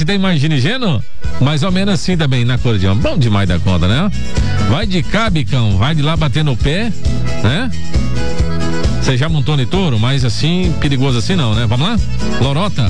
gente tem mais ginigeno? Mais ou menos assim também, na acordeão. Bom demais da conta, né? Vai de cá, Bicão, vai de lá bater no pé, né? Você já montou no touro, mas assim, perigoso assim não, né? Vamos lá? Lorota.